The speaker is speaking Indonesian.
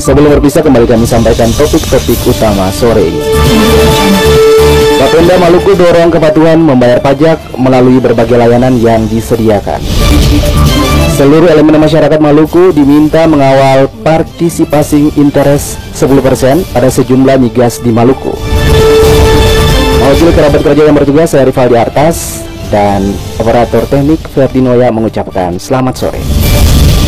Sebelum berpisah, kembali kami sampaikan topik-topik utama sore ini. Bapenda Maluku dorong kepatuhan membayar pajak melalui berbagai layanan yang disediakan. Seluruh elemen masyarakat Maluku diminta mengawal partisipasi interest 10% pada sejumlah migas di Maluku. Mewakili kerabat kerja yang bertugas, saya Rivaldi Artas dan operator teknik Ferdinoya mengucapkan selamat sore.